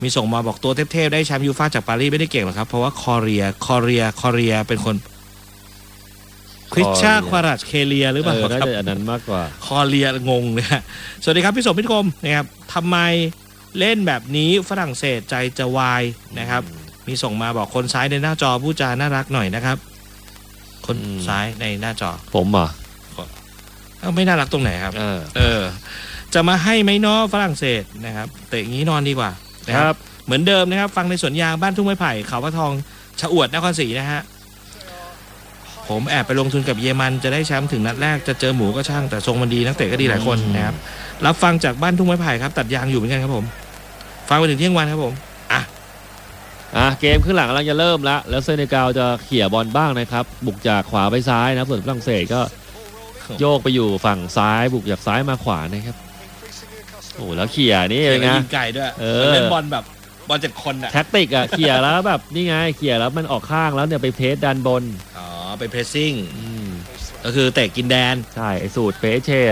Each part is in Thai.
มีส่งมาบอกตัวเทพๆได้แชมป์ยูฟ่าจากปารีสไม่ได้เก่งหรอกครับเพราะว่าคอเรียเป็นคนคริสชาควารัชเคเลียหรือเปล่าน่าจะอันนั้นมากกว่าคอเรียงงเลยสวัสดีครับพี่สมพิคมนะครับทำไมเล่นแบบนี้ฝรั่งเศสใจจะวายนะครับมีส่งมาบอกคนซ้ายในหน้าจอผู้จาน่ารักหน่อยนะครับคนซ้ายในหน้าจอผมอ่ะไม่น่ารักตรงไหนครับจะมาให้ไหมเนาะฝรั่งเศสนะครับแต่อย่างนี้นอนดีกว่านะครับเหมือนเดิมนะครับฟังในสวนยางบ้านทุ่งไม้ไผ่เขาพระทองชะอวดนครศรีนะฮะผมแอบไปลงทุนกับเยอรมันจะได้แชมป์ถึงนัดแรกจะเจอหมูก็ช่างแต่ทรงมันดีนักเตะก็ดีหลายคนนะครับรับฟังจากบ้านทุ่งไม้ไผ่ครับตัดยางอยู่เหมือนกันครับผมฟังไปถึงเที่ยงวันครับผมเกมครึ่งหลังกำลังจะเริ่มแล้วเซเนกัลจะเขี่ยบอลบ้างนะครับบุกจากขวาไปซ้ายนะส่วนฝรั่งเศสก็โยกไปอยู่ฝั่งซ้ายบุกจากซ้ายมาขวานะครับโอ้แล้วเขี่ยนี่เลยนะยิงไกลด้วยเล่นบอลแบบบอล7 คนแท็กติกเขี่ยแล้วแบบนี่ไงเขี่ยแล้วมันออกข้างแล้วเนี่ยไปเพสดันบนไปเพรสซิ่งก็คือเตะกินแดนใช่ไอสูตรเฟเช่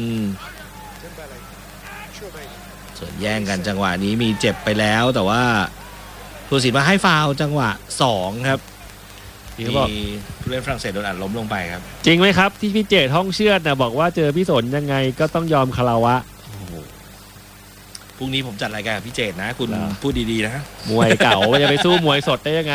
ส่วนแย่งกันจังหวะนี้มีเจ็บไปแล้วแต่ว่าผู้สินมาให้ฟาวจังหวะ2ครับที่เขาบอกผู้เล่นฝรั่งเศสโดนอัดล้มลงไปครับจริงไหมครับที่พี่เจตห้องเชือดนะบอกว่าเจอพี่สนยังไงก็ต้องยอมคาราวะพรุ่งนี้ผมจัดรายการกับพี่เจตนะคุณพูดดีๆนะมวยเก่าจะไปสู้มวยสดได้ยังไง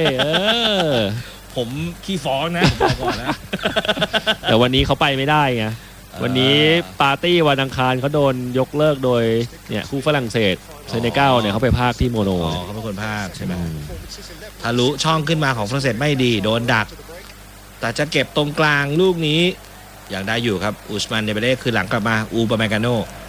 ผมขี้ฟ้องนะบอกก่อนนะแต่วันนี้เขาไปไม่ได้ไงวันนี้ปาร์ตี้วันอังคารเขาโดนยกเลิกโดยเนี่ยคู่ฝรั่งเศสเซเนกัลเนี่ยเขาไปพากที่โมโนเขาเป็นคนพากใช่ไหมทะลุช่องขึ้นมาของฝรั่งเศสไม่ดีโดนดักแต่จะเก็บตรงกลางลูกนี้อย่างได้อยู่ครับอุสมันเดเบเล่คือหลังกลับมาอูปาเมกาโน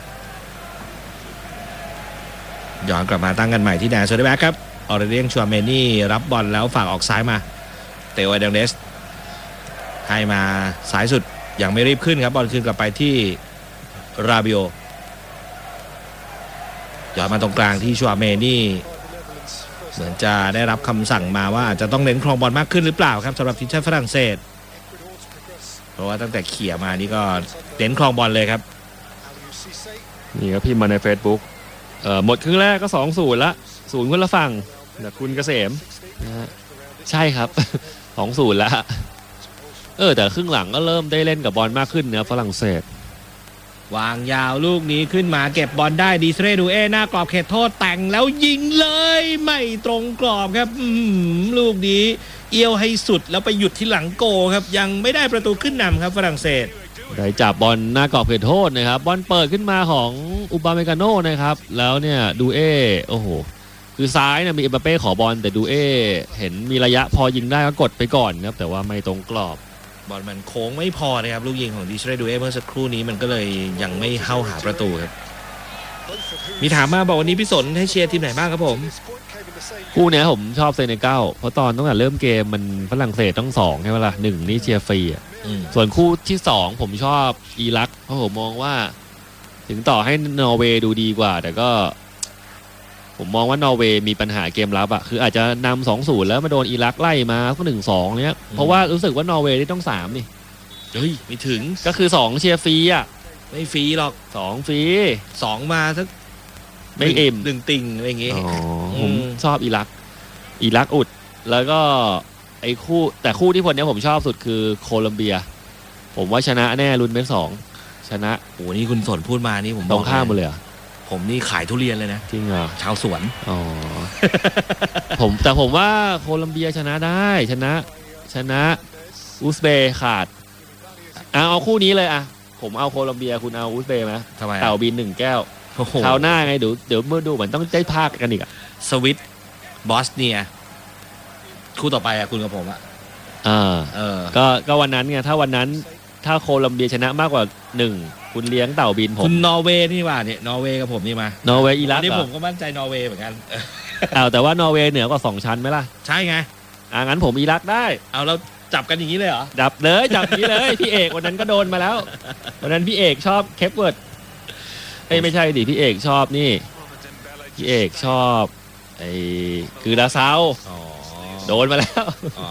ย้อนกลับมาตั้งกันใหม่ที่แดนโซเดแบ็กครับออเรเลียงชัวเมนี่รับบอลแล้วฝากออกซ้ายมาเตโอเดงเดสให้มาซ้ายสุดยังไม่รีบขึ้นครับบอลคืนกลับไปที่ราบิโอย้อนมาตรงกลางที่ชัวเมนี่เหมือนจะได้รับคำสั่งมาว่าจะต้องเน้นครองบอลมากขึ้นหรือเปล่าครับสำหรับทีมชาติฝรั่งเศสเพราะว่าตั้งแต่เขี่ยมานี่ก็เน้นครองบอลเลยครับนี่ก็พิมพ์มาใน Facebookหมดครึ่งแรกก็ 2-0 ละ0คนละฝั่งจากคุณเกษมนะใช่ครับ 2-0 ละแต่ครึ่งหลังก็เริ่มได้เล่นกับบอลมากขึ้นนะฝรั่งเศสวางยาวลูกนี้ขึ้นมาเก็บบอลได้ดีเซเรดูเอหน้ากรอบเขตโทษแต่งแล้วยิงเลยไม่ตรงกรอบครับลูกนี้เอี้ยวให้สุดแล้วไปหยุดที่หลังโกครับยังไม่ได้ประตูขึ้นนำครับฝรั่งเศสได้จับบอลหน้ากรอบเขตโทษนะครับบอลเปิดขึ้นมาของอุปาเมกาโน่นะครับแล้วเนี่ยดูเอโอ้โหคือซ้ายเนี่ยมีเอ็มบัปเป้ขอบอลแต่ดูเอเห็นมีระยะพอยิงได้ก็กดไปก่อนครับแต่ว่าไม่ตรงกรอบบอลมันโค้งไม่พอนะครับลูกยิงของดิเชเรดูเอเมื่อสักครู่นี้มันก็เลยยังไม่เข้าหาประตูครับมีถามมาบอกวันนี้พี่สนให้เชียร์ทีมไหนบ้างครับผมคู่นี้ผมชอบเซเนกัลเพราะตอนตั้งแต่เริ่มเกมมันฝรั่งเศสต้อง2ใช่ไหมล่ะ1นี่เชียร์ฟรีส่วนคู่ที่2ผมชอบอิรักเพราะผมมองว่าถึงต่อให้นอร์เวย์ดูดีกว่าแต่ก็ผมมองว่านอร์เวย์มีปัญหาเกมรับคืออาจจะนำ 2-0 แล้วมาโดนอิรักไล่มาก็ 1-2 เนี้ยเพราะว่ารู้สึกว่านอร์เวย์ได้ต้อง3นี่เฮ้ยไม่ถึงก็คือ2เชียร์ฟรีไม่ฟรีหรอก 2ฟรี 2มาสักไม่เอ็ม 1ติ่งอะไรอย่างงี้ผมชอบอิรักอุดแล้วก็ไอ้คู่แต่คู่ที่คนนี้ผมชอบสุดคือโคลัมเบียผมว่าชนะแน่ลุ้นเป็น2ชนะโอ้นี่คุณสนพูดมานี่ผมตรงข้ามมาเลยผมนี่ขายทุเรียนเลยนะจริงเหรอชาวสวนแต่ผมว่าโคลัมเบียชนะได้ชนะอุซเบย์ขาดเอาคู่นี้เลยผมเอาโคลัมเบียคุณเอาอุซเบย์ไหมเต่าบิน1 แก้วคราวหน้าไงเดี๋ยวเมื่อดูเหมือนต้องได้ภาคกันอีกสวิตบอสเนียคู่ต่อไปคุณกับผมก็วันนั้นไงถ้าวันนั้นถ้าโคลัมเบียชนะมากกว่า1คุณเลี้ยงเต่าบินผมคุณนอร์เวย์นี่ว่าเนี่ยนอร์เวย์กับผมนี่มานอร์เวย์อิรักนี่ผมก็มั่นใจนอร์เวย์เหมือนกันแต่ว่านอร์เวย์เหนือกว่า2 ชั้นไหมล่ะใช่ไงงั้นผมอิรักได้เอาเราจับกันอย่างนี้เลยเหรอจับอย่างนี้เลยพี่เอกวันนั้นก็โดนมาแล้ววันนั้นพี่เอกชอบเคปเวิร์ดไม่ใช่ดิพี่เอกชอบนี่พี่เอกชอบคือดาซาวโดนมาแล้ว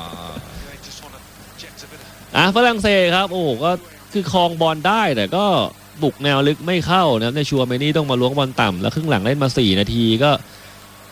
ฝรั่งเศสครับโอ้ก็คือครองบอลได้แต่ก็บุกแนวลึกไม่เข้านะในชัวร์เมนี่ต้องมาล้วงบอลต่ำแล้วครึ่งหลังเล่นมา4 นาทีก็